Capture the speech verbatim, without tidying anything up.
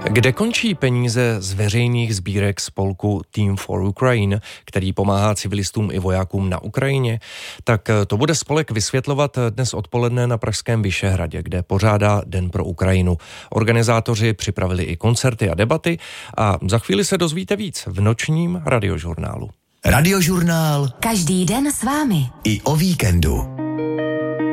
Kde končí peníze z veřejných sbírek spolku Team for Ukraine, který pomáhá civilistům i vojákům na Ukrajině? Tak to bude spolek vysvětlovat dnes odpoledne na pražském Vyšehradě, kde pořádá Den pro Ukrajinu. Organizátoři připravili i koncerty a debaty a za chvíli se dozvíte víc v nočním radiožurnálu. Radiožurnál. Každý den s vámi. I o víkendu.